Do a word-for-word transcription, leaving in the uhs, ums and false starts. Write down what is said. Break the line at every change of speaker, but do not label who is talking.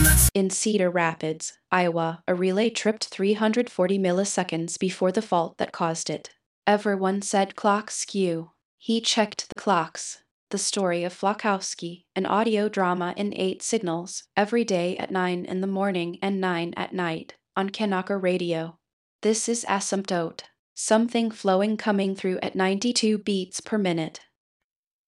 In Cedar Rapids, Iowa, a relay tripped three hundred forty milliseconds before the fault that caused it. Everyone said clocks skew. He checked the clocks. The story of Flakowski, an audio drama in eight signals, every day at nine in the morning and nine at night, on Kanaka Radio. This is Asymptote. Something flowing coming through at ninety-two beats per minute.